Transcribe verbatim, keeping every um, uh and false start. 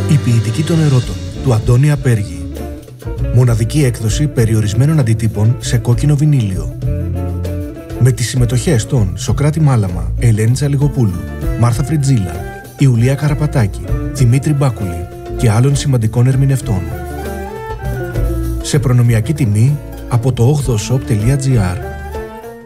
Η ποιητική των ερώτων του Αντώνη Απέργη. Μοναδική έκδοση περιορισμένων αντιτύπων σε κόκκινο βινίλιο. Με τις συμμετοχές των Σοκράτη Μάλαμα, Ελένη Τσαλιγοπούλου, Μάρθα Φριτζίλα, Ιουλία Καραπατάκη, Δημήτρη Μπάκουλη και άλλων σημαντικών ερμηνευτών. Σε προνομιακή τιμή από το όγδοο σοπ τελεία τζι άρ.